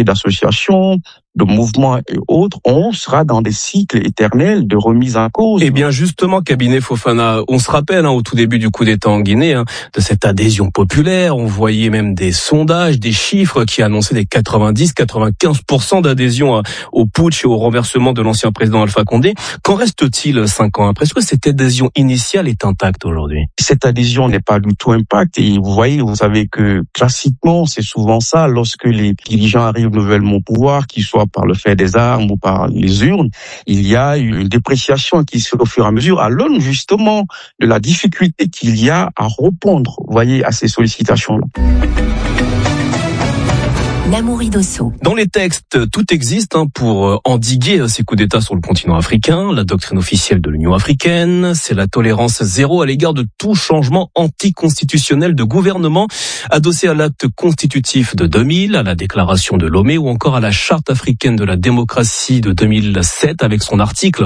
multiplicité d'associations, de mouvements et autres, on sera dans des cycles éternels de remise en cause. Eh bien justement, Cabinet Fofana, on se rappelle au tout début du coup d'État en Guinée de cette adhésion populaire. On voyait même des sondages, des chiffres qui annonçaient des 90-95% d'adhésion au putsch et au renversement de l'ancien président Alpha Condé. Qu'en reste-t-il 5 ans après? Est-ce que cette adhésion initiale est intacte aujourd'hui? Cette adhésion n'est pas du tout impacte et vous savez que classiquement, c'est souvent ça lorsque les dirigeants arrivent nouvellement au pouvoir, qu'ils soient par le fait des armes ou par les urnes, il y a une dépréciation qui se fait au fur et à mesure à l'aune justement de la difficulté qu'il y a à répondre, à ces sollicitations-là. Namouri Dosso. Dans les textes, tout existe pour endiguer ces coups d'État sur le continent africain. La doctrine officielle de l'Union africaine, c'est la tolérance zéro à l'égard de tout changement anticonstitutionnel de gouvernement, adossé à l'acte constitutif de 2000, à la déclaration de Lomé ou encore à la charte africaine de la démocratie de 2007 avec son article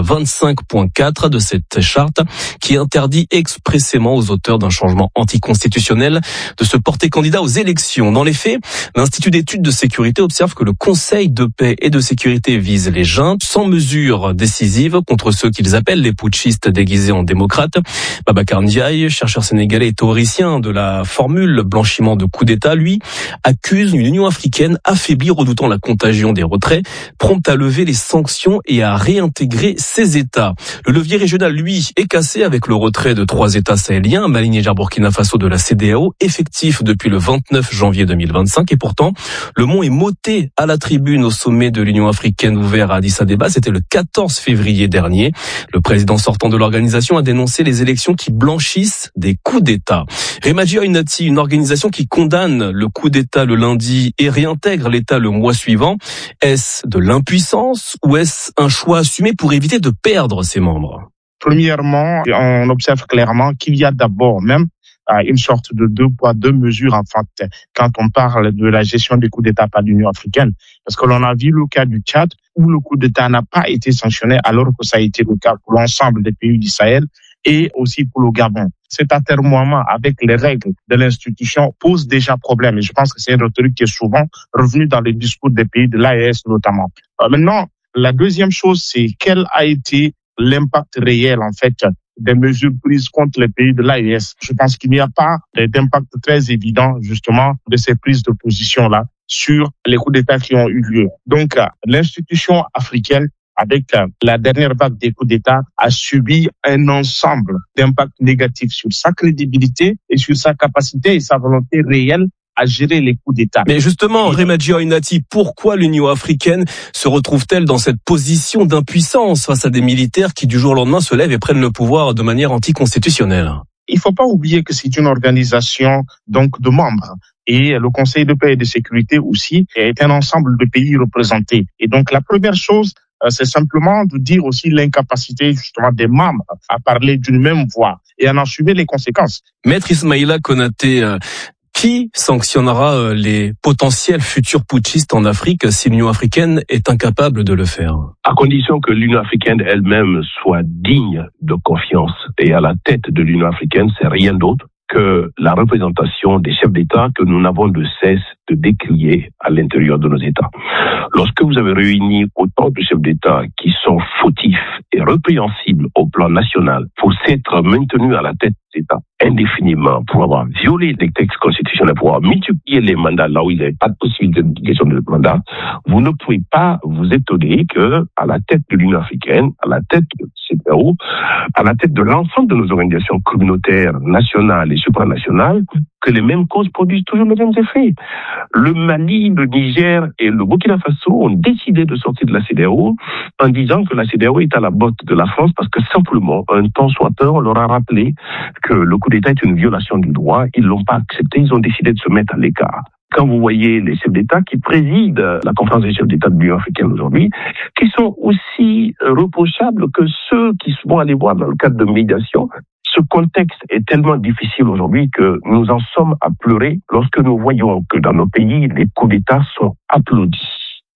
25.4 de cette charte qui interdit expressément aux auteurs d'un changement anticonstitutionnel de se porter candidat aux élections. Dans les faits, l'Institut d'études de sécurité observe que le Conseil de paix et de sécurité vise les juntes sans mesure décisive contre ceux qu'ils appellent les putschistes déguisés en démocrates. Babacar Ndiaye, chercheur sénégalais et théoricien de la formule blanchiment de coup d'État, lui, accuse une Union africaine affaiblie, redoutant la contagion des retraits, prompte à lever les sanctions et à réintégrer ces États. Le levier régional, lui, est cassé avec le retrait de 3 États sahéliens, Mali, Niger, Burkina Faso de la CEDEAO, effectif depuis le 29 janvier 2025. Et pourtant, le mont est moté à la tribune au sommet de l'Union africaine ouvert à Addis Abeba. C'était le 14 février dernier. Le président sortant de l'organisation a dénoncé les élections qui blanchissent des coups d'État. Remaji Oinati, une organisation qui condamne le coup d'État le lundi et réintègre l'État le mois suivant. Est-ce de l'impuissance ou est-ce un choix assumé pour éviter de perdre ses membres? Premièrement, on observe clairement qu'il y a d'abord même une sorte de 2 poids, 2 mesures, en fait, quand on parle de la gestion des coups d'État par l'Union africaine. Parce que l'on a vu le cas du Tchad, où le coup d'État n'a pas été sanctionné, alors que ça a été le cas pour l'ensemble des pays du Sahel et aussi pour le Gabon. Cet atermoiement avec les règles de l'institution pose déjà problème. Et je pense que c'est une rhétorique qui est souvent revenue dans les discours des pays de l'AES notamment. Maintenant, la deuxième chose, c'est quel a été l'impact réel, en fait, des mesures prises contre les pays de l'AES. Je pense qu'il n'y a pas d'impact très évident, justement, de ces prises de position-là sur les coups d'État qui ont eu lieu. Donc, l'institution africaine, avec la dernière vague des coups d'État, a subi un ensemble d'impacts négatifs sur sa crédibilité et sur sa capacité et sa volonté réelle à gérer les coups d'État. Mais justement, Remaji Oinati, pourquoi l'Union africaine se retrouve-t-elle dans cette position d'impuissance face à des militaires qui du jour au lendemain se lèvent et prennent le pouvoir de manière anticonstitutionnelle? Il ne faut pas oublier que c'est une organisation donc de membres. Et le Conseil de paix et de sécurité aussi est un ensemble de pays représentés. Et donc la première chose, c'est simplement de dire aussi l'incapacité justement des membres à parler d'une même voix et à en assumer les conséquences. Maître Ismaïla Konaté, qui sanctionnera les potentiels futurs putschistes en Afrique si l'Union africaine est incapable de le faire? À condition que l'Union africaine elle-même soit digne de confiance. Et à la tête de l'Union africaine, c'est rien d'autre que la représentation des chefs d'État que nous n'avons de cesse de décrier à l'intérieur de nos États. Lorsque vous avez réuni autant de chefs d'État qui sont fautifs et répréhensibles au plan national pour s'être maintenus à la tête des États indéfiniment, pour avoir violé les textes constitutionnels, pour avoir multiplié les mandats là où il n'y avait pas de possibilité de question de mandat, vous ne pouvez pas vous étonner que, à la tête de l'Union africaine, à la tête de CEDEAO, à la tête de l'ensemble de nos organisations communautaires, nationales et supranationales, que les mêmes causes produisent toujours les mêmes effets. Le Mali, le Niger et le Burkina Faso ont décidé de sortir de la CEDEAO en disant que la CEDEAO est à la botte de la France parce que simplement, un temps soit on leur a rappelé que le coup d'État est une violation du droit. Ils l'ont pas accepté, ils ont décidé de se mettre à l'écart. Quand vous voyez les chefs d'État qui président la conférence des chefs d'État de l'Union africaine aujourd'hui, qui sont aussi reprochables que ceux qui vont aller voir dans le cadre de médiation, ce contexte est tellement difficile aujourd'hui que nous en sommes à pleurer lorsque nous voyons que dans nos pays, les coups d'État sont applaudis.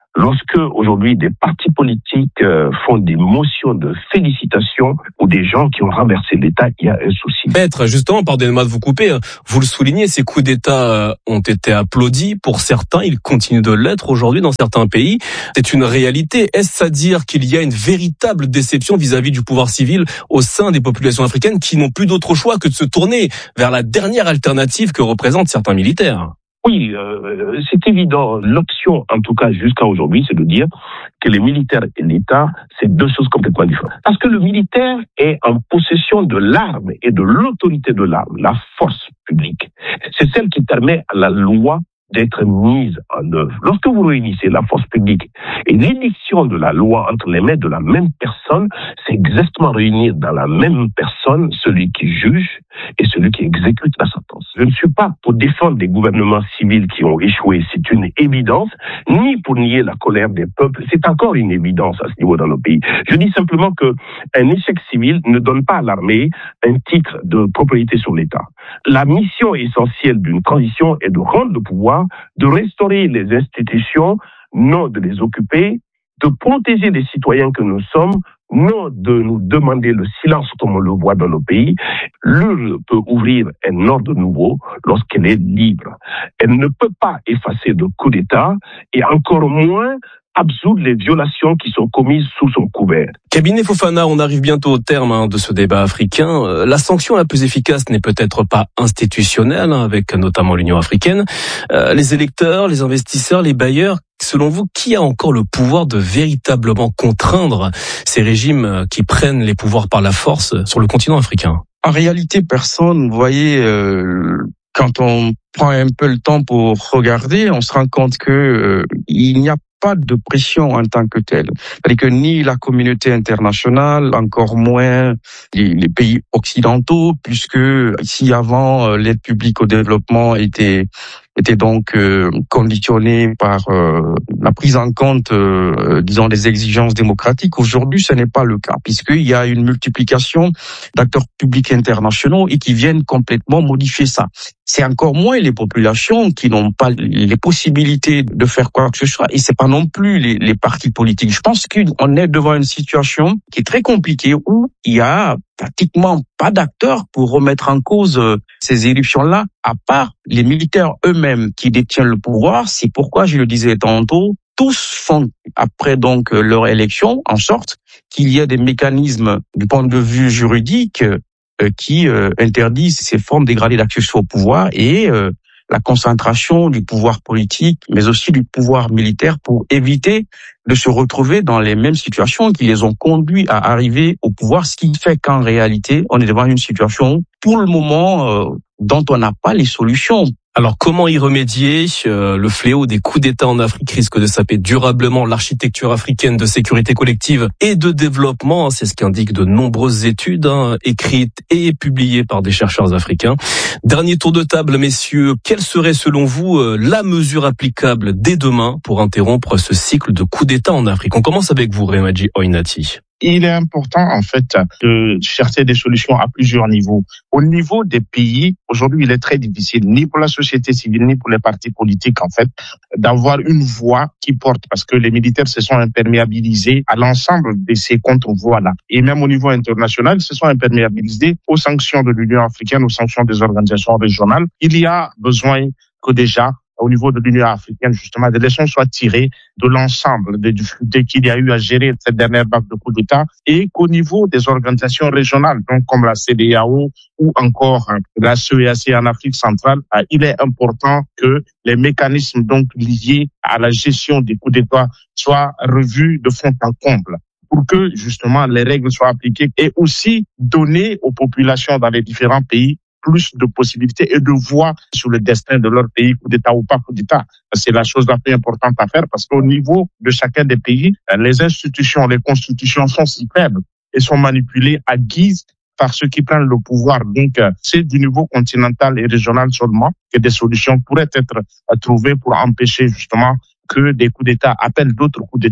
Lorsque aujourd'hui des partis politiques font des motions de félicitations ou des gens qui ont renversé l'État, il y a un souci. Maître, justement, pardonnez-moi de vous couper, vous le soulignez, ces coups d'État ont été applaudis pour certains, ils continuent de l'être aujourd'hui dans certains pays. C'est une réalité. Est-ce à dire qu'il y a une véritable déception vis-à-vis du pouvoir civil au sein des populations africaines qui n'ont plus d'autre choix que de se tourner vers la dernière alternative que représentent certains militaires ? Oui, c'est évident. L'option, en tout cas jusqu'à aujourd'hui, c'est de dire que les militaires et l'État, c'est deux choses complètement différentes. Parce que le militaire est en possession de l'arme et de l'autorité de l'arme, la force publique. C'est celle qui permet à la loi d'être mise en œuvre. Lorsque vous réunissez la force publique et l'édiction de la loi entre les mains de la même personne, c'est exactement réunir dans la même personne celui qui juge et celui qui exécute la sentence. Je ne suis pas pour défendre des gouvernements civils qui ont échoué, c'est une évidence, ni pour nier la colère des peuples, c'est encore une évidence à ce niveau dans nos pays. Je dis simplement que un échec civil ne donne pas à l'armée un titre de propriété sur l'État. La mission essentielle d'une transition est de rendre le pouvoir, de restaurer les institutions, non de les occuper, de protéger les citoyens que nous sommes, non de nous demander le silence comme on le voit dans nos pays. L'URSS peut ouvrir un ordre nouveau lorsqu'elle est libre. Elle ne peut pas effacer de coup d'État et encore moins absoudre les violations qui sont commises sous son couvert. Cabinet Fofana, on arrive bientôt au terme de ce débat africain. La sanction la plus efficace n'est peut-être pas institutionnelle, avec notamment l'Union africaine. Les électeurs, les investisseurs, les bailleurs, selon vous, qui a encore le pouvoir de véritablement contraindre ces régimes qui prennent les pouvoirs par la force sur le continent africain ? En réalité, personne. Vous voyez, quand on prend un peu le temps pour regarder, on se rend compte que il n'y a pas de pression en tant que telle. C'est-à-dire que ni la communauté internationale, encore moins les pays occidentaux, puisque si avant l'aide publique au développement était donc conditionnée par la prise en compte, disons, des exigences démocratiques. Aujourd'hui, ce n'est pas le cas, puisqu'il y a une multiplication d'acteurs publics internationaux et qui viennent complètement modifier ça. C'est encore moins les populations qui n'ont pas les possibilités de faire quoi que ce soit, et c'est pas non plus les partis politiques. Je pense qu'on est devant une situation qui est très compliquée où il y a pratiquement pas d'acteurs pour remettre en cause ces éruptions-là, à part les militaires eux-mêmes qui détiennent le pouvoir. C'est pourquoi, je le disais tantôt, tous font, après donc leur élection, en sorte qu'il y ait des mécanismes du point de vue juridique qui interdisent ces formes dégradées d'accession au pouvoir et la concentration du pouvoir politique, mais aussi du pouvoir militaire, pour éviter de se retrouver dans les mêmes situations qui les ont conduits à arriver au pouvoir, ce qui fait qu'en réalité, on est devant une situation, pour le moment, dont on n'a pas les solutions. Alors comment y remédier ? Le fléau des coups d'État en Afrique risque de saper durablement l'architecture africaine de sécurité collective et de développement. C'est ce qu'indiquent de nombreuses études écrites et publiées par des chercheurs africains. Dernier tour de table, messieurs. Quelle serait selon vous la mesure applicable dès demain pour interrompre ce cycle de coups d'État en Afrique ? On commence avec vous, Remaji Oinati. Il est important, en fait, de chercher des solutions à plusieurs niveaux. Au niveau des pays, aujourd'hui, il est très difficile, ni pour la société civile, ni pour les partis politiques, en fait, d'avoir une voix qui porte, parce que les militaires se sont imperméabilisés à l'ensemble de ces contre-voix-là. Et même au niveau international, ils se sont imperméabilisés aux sanctions de l'Union africaine, aux sanctions des organisations régionales. Il y a besoin que déjà, au niveau de l'Union africaine, justement, des leçons soient tirées de l'ensemble des difficultés qu'il y a eu à gérer cette dernière vague de coups d'État, et qu'au niveau des organisations régionales, donc comme la CEDEAO ou encore la CEEAC en Afrique centrale, il est important que les mécanismes donc liés à la gestion des coups d'État soient revus de fond en comble, pour que justement les règles soient appliquées, et aussi donner aux populations dans les différents pays plus de possibilités et de voix sur le destin de leur pays, coup d'État ou pas coup d'État. C'est la chose la plus importante à faire, parce qu'au niveau de chacun des pays, les institutions, les constitutions sont si faibles et sont manipulées à guise par ceux qui prennent le pouvoir. Donc, c'est du niveau continental et régional seulement que des solutions pourraient être trouvées pour empêcher justement que des coups d'État appellent d'autres coups d'État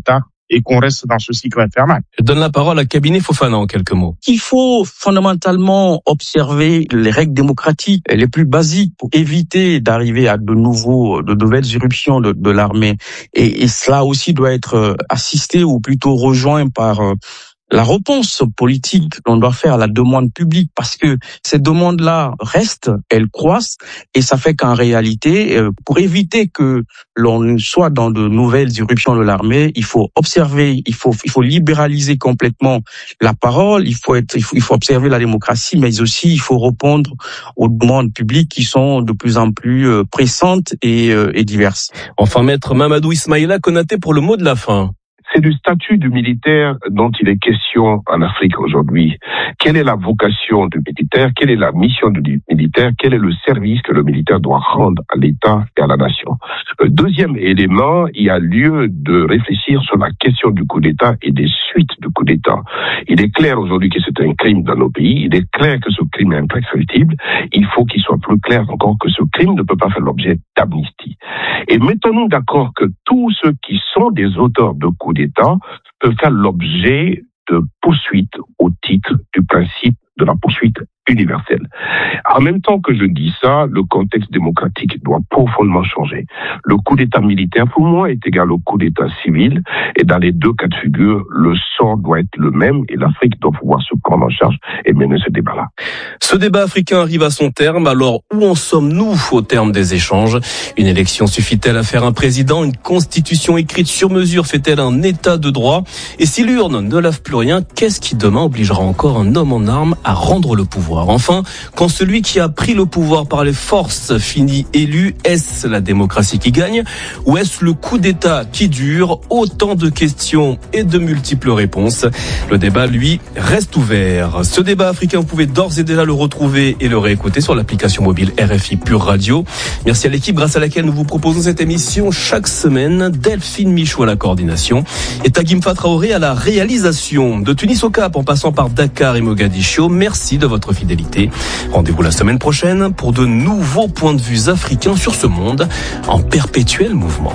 et qu'on reste dans ce cycle infernal. Je donne la parole à Cabinet Fofana en quelques mots. Il faut fondamentalement observer les règles démocratiques les plus basiques pour éviter d'arriver à de nouvelles irruptions de l'armée. Et cela aussi doit être assisté ou plutôt rejoint par la réponse politique qu'on doit faire à la demande publique, parce que ces demandes-là restent, elles croissent, et ça fait qu'en réalité, pour éviter que l'on soit dans de nouvelles irruptions de l'armée, il faut observer, il faut libéraliser complètement la parole, il faut observer la démocratie, mais aussi il faut répondre aux demandes publiques qui sont de plus en plus pressantes et diverses. Enfin, maître Mamadou Ismaïla Konaté pour le mot de la fin. C'est du statut du militaire dont il est question en Afrique aujourd'hui. Quelle est la vocation du militaire? Quelle est la mission du militaire? Quel est le service que le militaire doit rendre à l'État et à la nation? Deuxième élément, il y a lieu de réfléchir sur la question du coup d'État et des suites du coup d'État. Il est clair aujourd'hui que c'est un crime dans nos pays. Il est clair que ce crime est imprescriptible. Il faut qu'il soit plus clair encore que ce crime ne peut pas faire l'objet d'amnistie. Et mettons-nous d'accord que tous ceux qui sont des auteurs de coups d'État peuvent faire l'objet de poursuites au titre du principe de la poursuite universelle. En même temps que je dis ça, le contexte démocratique doit profondément changer. Le coup d'État militaire, pour moi, est égal au coup d'État civil, et dans les deux cas de figure, le sort doit être le même, et l'Afrique doit pouvoir se prendre en charge et mener ce débat-là. Ce débat africain arrive à son terme, alors où en sommes-nous au terme des échanges? Une élection suffit-elle à faire un président? Une constitution écrite sur mesure fait-elle un état de droit? Et si l'urne ne lave plus rien, qu'est-ce qui demain obligera encore un homme en armes à rendre le pouvoir? Enfin, quand celui qui a pris le pouvoir par les forces finit élu, est-ce la démocratie qui gagne ou est-ce le coup d'État qui dure? Autant de questions et de multiples réponses. Le débat, lui, reste ouvert. Ce débat africain, vous pouvez d'ores et déjà le retrouver et le réécouter sur l'application mobile RFI Pure Radio. Merci à l'équipe grâce à laquelle nous vous proposons cette émission chaque semaine. Delphine Michou à la coordination et Tagimfa Traoré à la réalisation. De Tunis au Cap en passant par Dakar et Mogadiscio, merci de votre fidélité. Rendez-vous la semaine prochaine pour de nouveaux points de vue africains sur ce monde en perpétuel mouvement.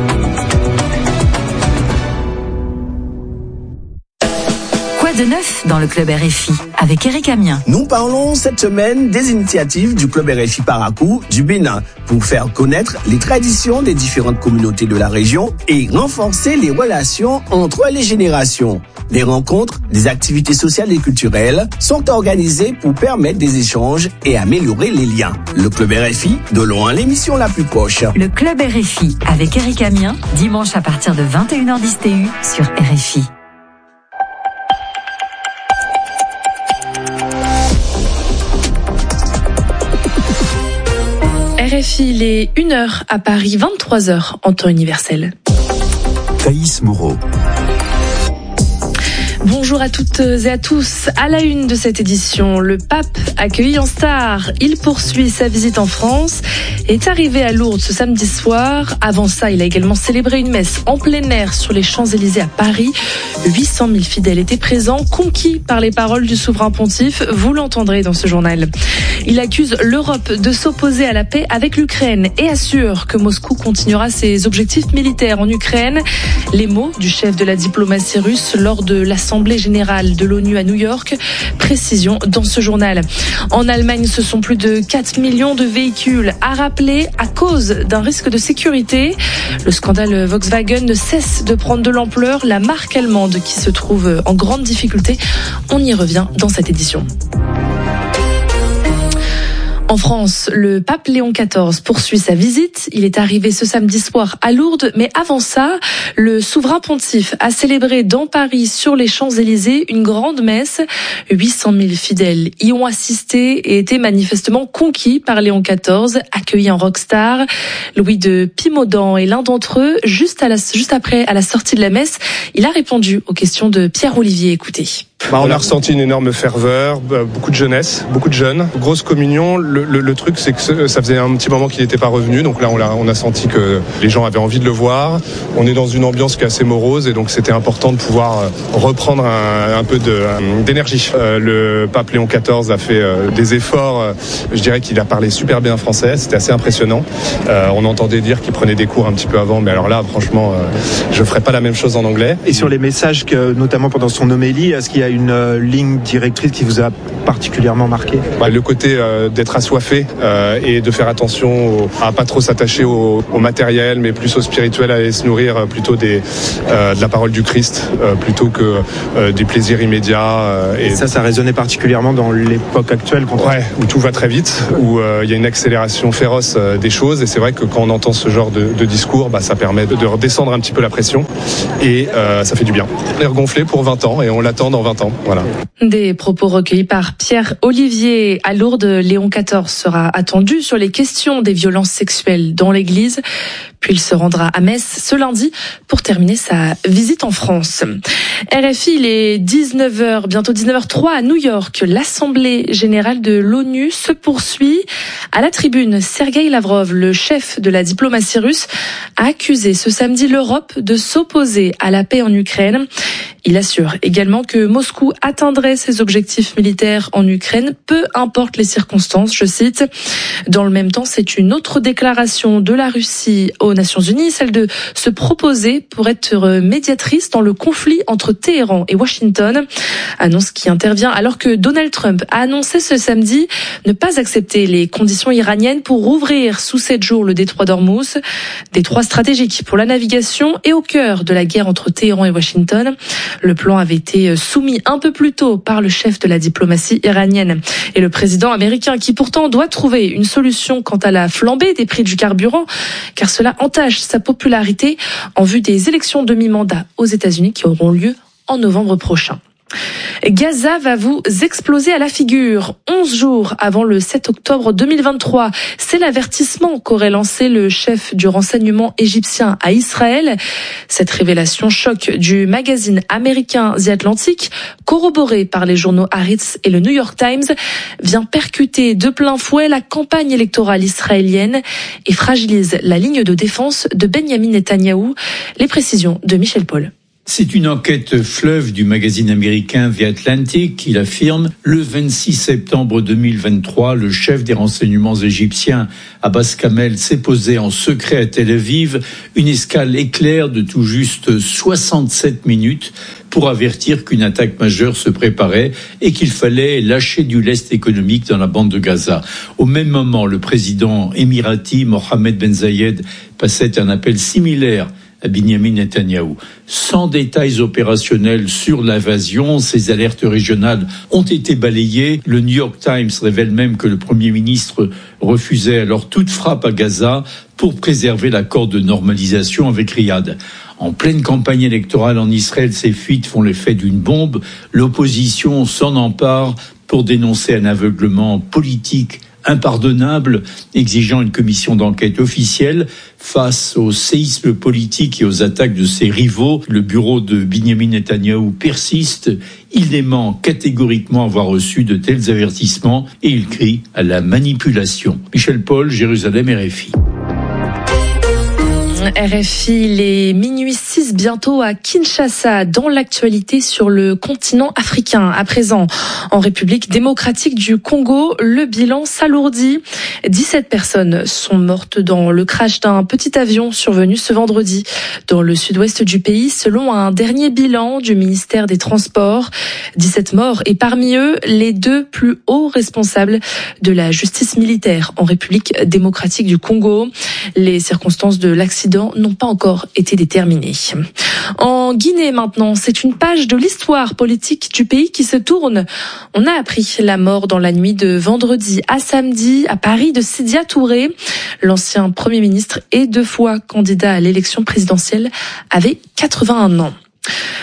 Quoi de neuf dans le Club RFI avec Eric Amien? Nous parlons cette semaine des initiatives du Club RFI Parakou du Bénin pour faire connaître les traditions des différentes communautés de la région et renforcer les relations entre les générations. Des rencontres, des activités sociales et culturelles sont organisées pour permettre des échanges et améliorer les liens. Le Club RFI, de loin l'émission la plus proche. Le Club RFI avec Eric Amien, dimanche à partir de 21h10 TU sur RFI. RFI, il est 1h à Paris, 23h en temps universel. Thaïs Moreau. Bonjour à toutes et à tous. À la une de cette édition, le pape accueilli en star. Il poursuit sa visite en France et est arrivé à Lourdes ce samedi soir. Avant ça, il a également célébré une messe en plein air sur les Champs-Élysées à Paris. 800 000 fidèles étaient présents, conquis par les paroles du souverain pontife. Vous l'entendrez dans ce journal. Il accuse l'Europe de s'opposer à la paix avec l'Ukraine et assure que Moscou continuera ses objectifs militaires en Ukraine. Les mots du chef de la diplomatie russe lors de l'Assemblée générale de l'ONU à New York. Précision dans ce journal. En Allemagne, ce sont plus de 4 millions de véhicules à rappeler à cause d'un risque de sécurité. Le scandale Volkswagen ne cesse de prendre de l'ampleur. La marque allemande qui se trouve en grande difficulté. On y revient dans cette édition. En France, le pape Léon XIV poursuit sa visite. Il est arrivé ce samedi soir à Lourdes, mais avant ça, le souverain pontife a célébré dans Paris, sur les Champs-Élysées, une grande messe. 800 000 fidèles y ont assisté et étaient manifestement conquis par Léon XIV, accueilli en rockstar. Louis de Pimaudan est l'un d'entre eux. Juste après, à la sortie de la messe, il a répondu aux questions de Pierre Olivier. Écoutez. On a ressenti une énorme ferveur, beaucoup de jeunesse, beaucoup de jeunes, grosse communion. Le truc, c'est que ça faisait un petit moment qu'il n'était pas revenu, donc là on a senti que les gens avaient envie de le voir. On est dans une ambiance qui est assez morose et donc c'était important de pouvoir reprendre un peu d'énergie. Le pape Léon XIV a fait des efforts, je dirais qu'il a parlé super bien français, c'était assez impressionnant. On entendait dire qu'il prenait des cours un petit peu avant, mais alors là franchement je ferais pas la même chose en anglais. Et sur les messages, notamment pendant son homélie, est-ce qu'il y a une ligne directrice qui vous a particulièrement marqué? Le côté d'être assoiffé et de faire attention à pas trop s'attacher au matériel, mais plus au spirituel, à aller se nourrir plutôt de la parole du Christ, plutôt que des plaisirs immédiats. Et ça résonnait particulièrement dans l'époque actuelle, où tout va très vite, où il y a une accélération féroce des choses, et c'est vrai que quand on entend ce genre de discours, ça permet de redescendre un petit peu la pression, et ça fait du bien. On est regonflé pour 20 ans, et on l'attend dans 20 ans. Voilà. Des propos recueillis par Pierre Olivier. À Lourdes, Léon XIV sera attendu sur les questions des violences sexuelles dans l'Église. Puis il se rendra à Metz ce lundi pour terminer sa visite en France. RFI, il est 19h, bientôt 19h03 à New York. L'Assemblée générale de l'ONU se poursuit. À la tribune, Sergueï Lavrov, le chef de la diplomatie russe, a accusé ce samedi l'Europe de s'opposer à la paix en Ukraine. Il assure également que Moscou atteindrait ses objectifs militaires en Ukraine, peu importe les circonstances, je cite. Dans le même temps, c'est une autre déclaration de la Russie aux Nations Unies, celle de se proposer pour être médiatrice dans le conflit entre Téhéran et Washington. Annonce qui intervient alors que Donald Trump a annoncé ce samedi ne pas accepter les conditions iraniennes pour rouvrir sous 7 jours le détroit d'Ormuz, détroit stratégique pour la navigation et au cœur de la guerre entre Téhéran et Washington. Le plan avait été soumis un peu plus tôt par le chef de la diplomatie iranienne et le président américain qui pourtant doit trouver une solution quant à la flambée des prix du carburant car cela entache sa popularité en vue des élections de mi-mandat aux États-Unis qui auront lieu en novembre prochain. Gaza va vous exploser à la figure. 11 jours avant le 7 octobre 2023. C'est l'avertissement qu'aurait lancé le chef du renseignement égyptien à Israël. Cette révélation choc du magazine américain The Atlantic, corroborée par les journaux Haaretz et le New York Times, vient percuter de plein fouet la campagne électorale israélienne et fragilise la ligne de défense de Benjamin Netanyahou. Les précisions de Michel Paul. C'est une enquête fleuve du magazine américain The Atlantic. Il affirme, le 26 septembre 2023, le chef des renseignements égyptiens, Abbas Kamel, s'est posé en secret à Tel Aviv, une escale éclair de tout juste 67 minutes pour avertir qu'une attaque majeure se préparait et qu'il fallait lâcher du lest économique dans la bande de Gaza. Au même moment, le président émirati Mohamed Ben Zayed passait un appel similaire à Benjamin Netanyahou. Sans détails opérationnels sur l'invasion, ces alertes régionales ont été balayées. Le New York Times révèle même que le Premier ministre refusait alors toute frappe à Gaza pour préserver l'accord de normalisation avec Riyad. En pleine campagne électorale en Israël, ces fuites font l'effet d'une bombe. L'opposition s'en empare pour dénoncer un aveuglement politique impardonnable, exigeant une commission d'enquête officielle. Face au séisme politique et aux attaques de ses rivaux, le bureau de Benjamin Netanyahou persiste. Il dément catégoriquement avoir reçu de tels avertissements et il crie à la manipulation. Michel Paul, Jérusalem, RFI. RFI, les minuit 6 bientôt à Kinshasa, dans l'actualité sur le continent africain. À présent, en République démocratique du Congo, le bilan s'alourdit. 17 personnes sont mortes dans le crash d'un petit avion survenu ce vendredi dans le sud-ouest du pays, selon un dernier bilan du ministère des Transports. 17 morts et parmi eux, les 2 plus hauts responsables de la justice militaire en République démocratique du Congo. Les circonstances de l'accident n'ont pas encore été déterminées. En Guinée maintenant, c'est une page de l'histoire politique du pays qui se tourne. On a appris la mort dans la nuit de vendredi à samedi à Paris de Sidya Touré. L'ancien Premier ministre et 2 fois candidat à l'élection présidentielle avait 81 ans.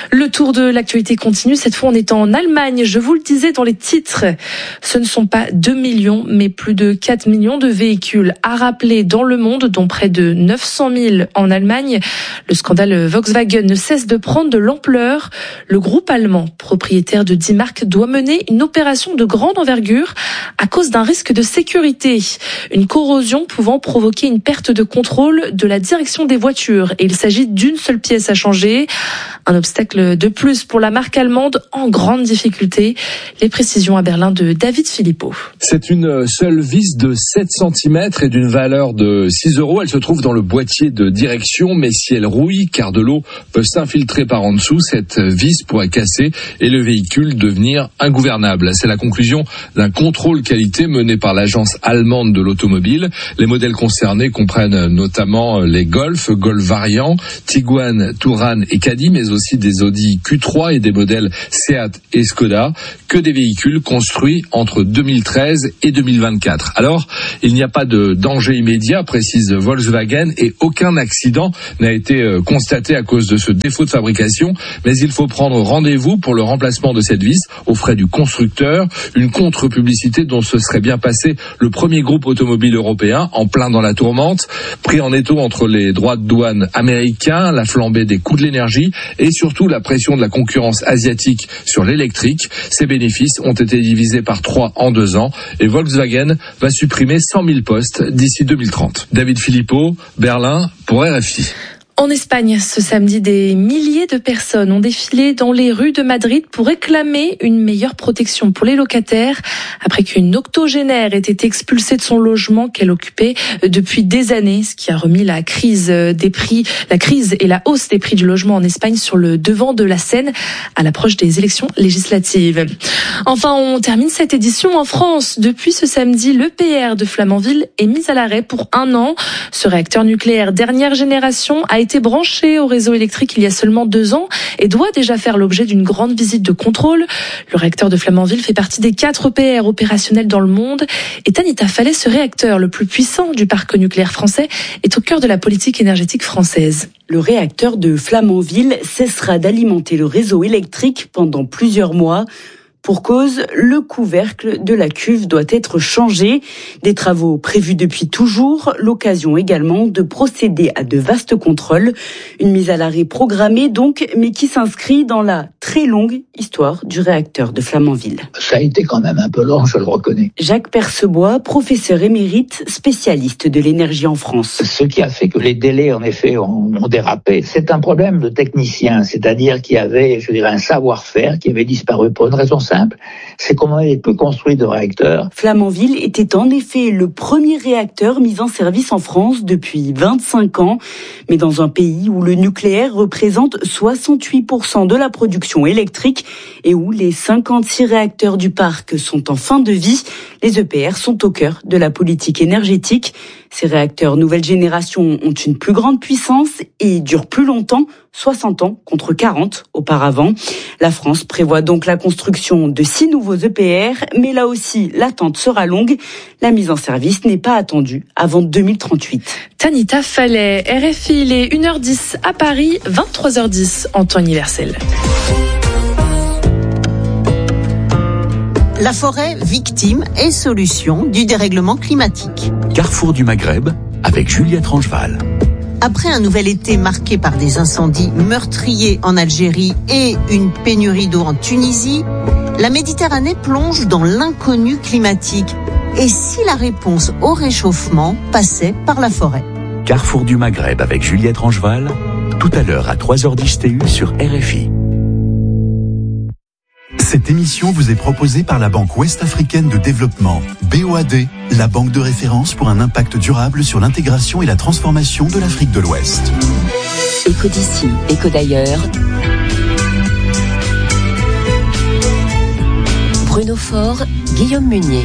Le tour de l'actualité continue. Cette fois, on est en Allemagne. Je vous le disais dans les titres. Ce ne sont pas 2 millions, mais plus de 4 millions de véhicules à rappeler dans le monde, dont près de 900 000 en Allemagne. Le scandale Volkswagen ne cesse de prendre de l'ampleur. Le groupe allemand, propriétaire de 10 marques, doit mener une opération de grande envergure à cause d'un risque de sécurité. Une corrosion pouvant provoquer une perte de contrôle de la direction des voitures. Et il s'agit d'une seule pièce à changer. Un obstacle de plus pour la marque allemande en grande difficulté. Les précisions à Berlin de David Philippot. C'est une seule vis de 7 cm et d'une valeur de 6 €. Elle se trouve dans le boîtier de direction, mais si elle rouille, car de l'eau peut s'infiltrer par en dessous, cette vis pourrait casser et le véhicule devenir ingouvernable. C'est la conclusion d'un contrôle qualité mené par l'agence allemande de l'automobile. Les modèles concernés comprennent notamment les Golf Variant, Tiguan, Touran et Caddy, mais aussi des Audi Q3 et des modèles Seat et Skoda, que des véhicules construits entre 2013 et 2024. Alors, il n'y a pas de danger immédiat, précise Volkswagen, et aucun accident n'a été constaté à cause de ce défaut de fabrication, mais il faut prendre rendez-vous pour le remplacement de cette vis aux frais du constructeur, une contre-publicité dont se serait bien passé le premier groupe automobile européen, en plein dans la tourmente, pris en étau entre les droits de douane américains, la flambée des coûts de l'énergie et surtout la pression de la concurrence asiatique sur l'électrique. Ces bénéfices ont été divisés par 3 en 2 ans et Volkswagen va supprimer 100 000 postes d'ici 2030. David Philippot, Berlin pour RFI. En Espagne, ce samedi, des milliers de personnes ont défilé dans les rues de Madrid pour réclamer une meilleure protection pour les locataires après qu'une octogénaire ait été expulsée de son logement qu'elle occupait depuis des années, ce qui a remis la crise et la hausse des prix du logement en Espagne sur le devant de la scène à l'approche des élections législatives. Enfin, on termine cette édition en France. Depuis ce samedi, l'EPR de Flamanville est mis à l'arrêt pour 1 an. Ce réacteur nucléaire dernière génération a été branché au réseau électrique il y a seulement 2 ans et doit déjà faire l'objet d'une grande visite de contrôle. Le réacteur de Flamanville fait partie des 4 EPR opérationnels dans le monde. Et Tanita Fallet, ce réacteur le plus puissant du parc nucléaire français, est au cœur de la politique énergétique française. Le réacteur de Flamanville cessera d'alimenter le réseau électrique pendant plusieurs mois. Pour cause, le couvercle de la cuve doit être changé. Des travaux prévus depuis toujours, l'occasion également de procéder à de vastes contrôles. Une mise à l'arrêt programmée donc, mais qui s'inscrit dans la très longue histoire du réacteur de Flamanville. Ça a été quand même un peu long, je le reconnais. Jacques Percebois, professeur émérite, spécialiste de l'énergie en France. Ce qui a fait que les délais, en effet, ont dérapé, c'est un problème de technicien, c'est-à-dire qu'il y avait, je dirais, un savoir-faire qui avait disparu pour une raison simple, c'est qu'on n'avait plus construit de réacteurs. Flamanville était en effet le premier réacteur mis en service en France depuis 25 ans, mais dans un pays où le nucléaire représente 68% de la production électrique et où les 56 réacteurs du parc sont en fin de vie, les EPR sont au cœur de la politique énergétique. Ces réacteurs nouvelle génération ont une plus grande puissance et durent plus longtemps, 60 ans contre 40 auparavant. La France prévoit donc la construction de 6 nouveaux EPR, mais là aussi, l'attente sera longue. La mise en service n'est pas attendue avant 2038. Tanita Fallet, RFI, il est 1h10 à Paris, 23h10 en temps universel. La forêt, victime et solution du dérèglement climatique. Carrefour du Maghreb avec Juliette Rangeval. Après un nouvel été marqué par des incendies meurtriers en Algérie et une pénurie d'eau en Tunisie, la Méditerranée plonge dans l'inconnu climatique. Et si la réponse au réchauffement passait par la forêt ? Carrefour du Maghreb avec Juliette Rangeval, tout à l'heure à 3h10 TU sur RFI. Cette émission vous est proposée par la Banque Ouest-Africaine de Développement, BOAD, la banque de référence pour un impact durable sur l'intégration et la transformation de l'Afrique de l'Ouest. Éco d'ici, éco d'ailleurs. Bruno Faure, Guillaume Munier.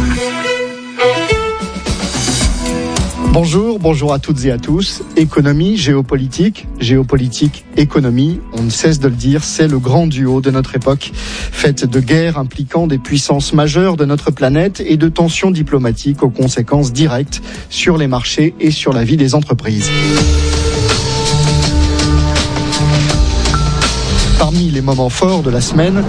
Bonjour à toutes et à tous. Économie, géopolitique, économie, on ne cesse de le dire, c'est le grand duo de notre époque, faite de guerres impliquant des puissances majeures de notre planète et de tensions diplomatiques aux conséquences directes sur les marchés et sur la vie des entreprises. Parmi les moments forts de la semaine,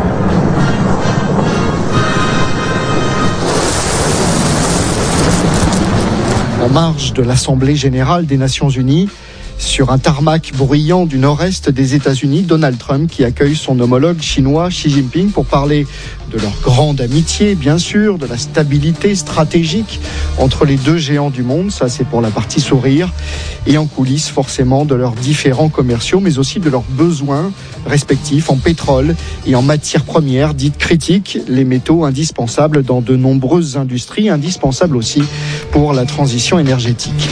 en marge de l'Assemblée générale des Nations unies, sur un tarmac bruyant du nord-est des États-Unis, Donald Trump qui accueille son homologue chinois Xi Jinping pour parler de leur grande amitié, bien sûr, de la stabilité stratégique entre les deux géants du monde, ça c'est pour la partie sourire, et en coulisses forcément de leurs différends commerciaux, mais aussi de leurs besoins respectifs en pétrole et en matières premières dites critiques, les métaux indispensables dans de nombreuses industries, indispensables aussi pour la transition énergétique.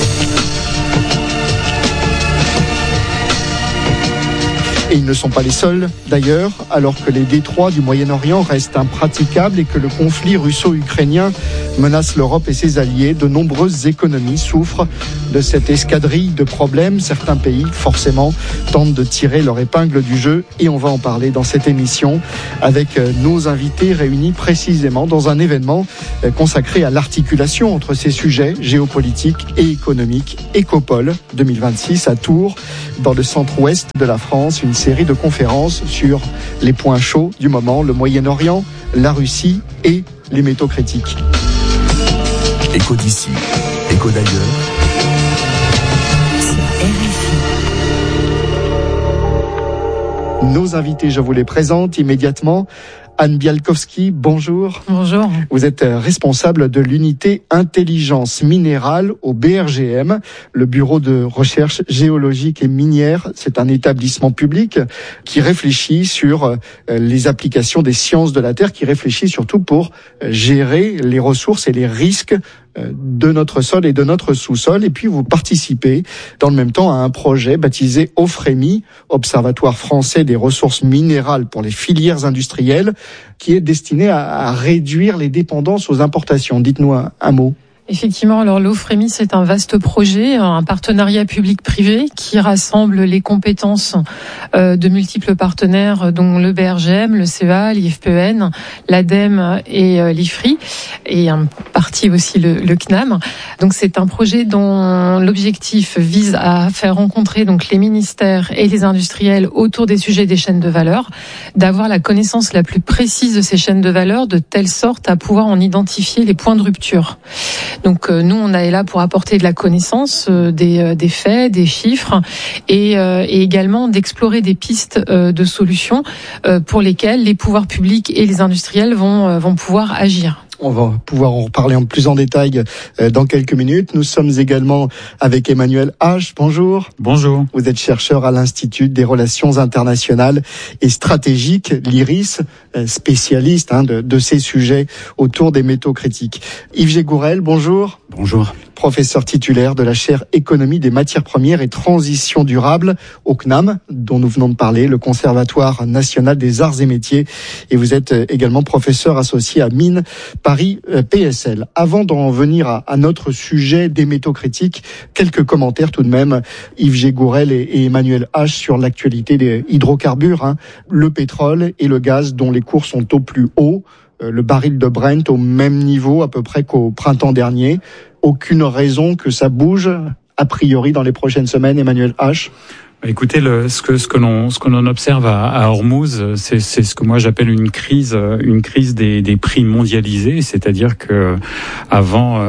Et ils ne sont pas les seuls, d'ailleurs, alors que les détroits du Moyen-Orient restent impraticables et que le conflit russo-ukrainien menace l'Europe et ses alliés. De nombreuses économies souffrent de cette escadrille de problèmes. Certains pays, forcément, tentent de tirer leur épingle du jeu et on va en parler dans cette émission avec nos invités réunis précisément dans un événement consacré à l'articulation entre ces sujets géopolitiques et économiques. Ecopole 2026 à Tours, dans le centre-ouest de la France, une série de conférences sur les points chauds du moment, le Moyen-Orient, la Russie et les métaux critiques. Écho d'ici, écho d'ailleurs. Nos invités, je vous les présente immédiatement. Anne Bialkowski, bonjour. Bonjour. Vous êtes responsable de l'unité intelligence minérale au BRGM, le bureau de recherche géologique et minière. C'est un établissement public qui réfléchit sur les applications des sciences de la Terre, qui réfléchit surtout pour gérer les ressources et les risques de notre sol et de notre sous-sol. Et puis vous participez dans le même temps à un projet baptisé OFREMI, Observatoire français des ressources minérales pour les filières industrielles, qui est destiné à réduire les dépendances aux importations. Dites-nous un mot. Effectivement, alors l'OFREMI, c'est un vaste projet, un partenariat public-privé qui rassemble les compétences de multiples partenaires, dont le BRGM, le CEA, l'IFPEN, l'ADEME et l'IFRI, et en partie aussi le CNAM. Donc c'est un projet dont l'objectif vise à faire rencontrer donc les ministères et les industriels autour des sujets des chaînes de valeur, d'avoir la connaissance la plus précise de ces chaînes de valeur, de telle sorte à pouvoir en identifier les points de rupture. Donc nous, on est là pour apporter de la connaissance, des faits, des chiffres, et également d'explorer des pistes de solutions pour lesquelles les pouvoirs publics et les industriels vont pouvoir agir. On va pouvoir en reparler en plus en détail dans quelques minutes. Nous sommes également avec Emmanuel H. Bonjour. Bonjour. Vous êtes chercheur à l'Institut des Relations Internationales et Stratégiques, l'IRIS, spécialiste de ces sujets autour des métaux critiques. Yves Gégourel, bonjour. Bonjour. Professeur titulaire de la chaire Économie des matières premières et transition durable au CNAM, dont nous venons de parler, le Conservatoire national des arts et métiers. Et vous êtes également professeur associé à Mines Paris PSL. Avant d'en venir à notre sujet des métaux critiques, quelques commentaires tout de même, Yves Gégourel et Emmanuel H. sur l'actualité des hydrocarbures, le pétrole et le gaz dont les cours sont au plus haut, le baril de Brent au même niveau à peu près qu'au printemps dernier. Aucune raison que ça bouge, a priori, dans les prochaines semaines, Emmanuel H. Écoutez, ce que l'on observe à Hormuz, c'est ce que moi j'appelle une crise des prix mondialisés, c'est-à-dire que avant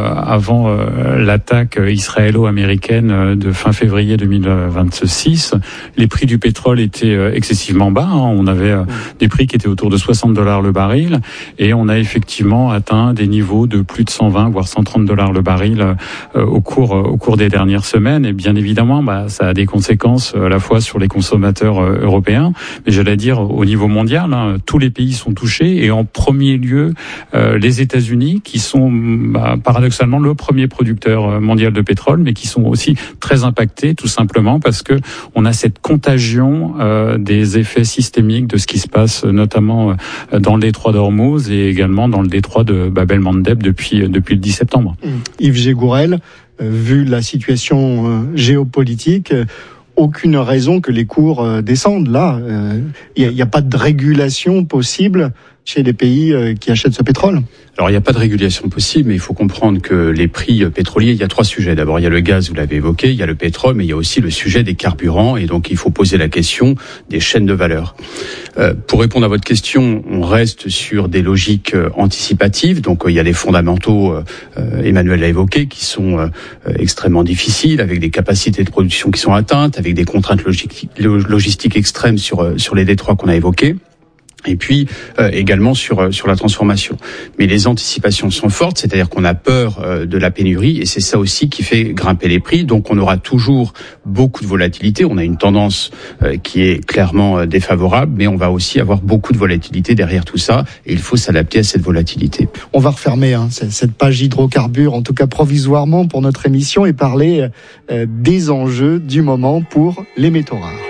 l'attaque israélo-américaine de fin février 2026, les prix du pétrole étaient excessivement bas. On avait des prix qui étaient autour de $60 le baril, et on a effectivement atteint des niveaux de plus de 120 voire $130 le baril au cours des dernières semaines. Et bien évidemment, ça a des conséquences à la fois sur les consommateurs européens, mais j'allais dire au niveau mondial, tous les pays sont touchés, et en premier lieu les États-Unis, qui sont paradoxalement le premier producteur mondial de pétrole, mais qui sont aussi très impactés, tout simplement parce que on a cette contagion des effets systémiques de ce qui se passe notamment dans le détroit d'Hormuz et également dans le détroit de Bab el-Mandeb depuis le 10 septembre. Yves Gégourel, vu la situation géopolitique, aucune raison que les cours descendent. Là, il n'y a pas de régulation possible chez les pays qui achètent ce pétrole? Alors, il n'y a pas de régulation possible, mais il faut comprendre que les prix pétroliers, il y a 3 sujets. D'abord, il y a le gaz, vous l'avez évoqué, il y a le pétrole, mais il y a aussi le sujet des carburants. Et donc, il faut poser la question des chaînes de valeur. Pour répondre à votre question, on reste sur des logiques anticipatives. Donc, il y a des fondamentaux, Emmanuel l'a évoqué, qui sont extrêmement difficiles, avec des capacités de production qui sont atteintes, avec des contraintes logistiques extrêmes sur les détroits qu'on a évoqués. Et puis également sur la transformation. Mais les anticipations sont fortes, c'est-à-dire qu'on a peur de la pénurie, et c'est ça aussi qui fait grimper les prix. Donc on aura toujours beaucoup de volatilité. On a une tendance qui est clairement défavorable, mais on va aussi avoir beaucoup de volatilité derrière tout ça, et il faut s'adapter à cette volatilité. On va refermer cette page hydrocarbures, en tout cas provisoirement pour notre émission, et parler des enjeux du moment pour les métaux rares.